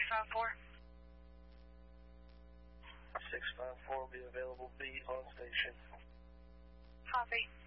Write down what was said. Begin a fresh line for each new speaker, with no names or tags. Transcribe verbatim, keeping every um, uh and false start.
five four.
six five four will be available. Be on station.
Copy.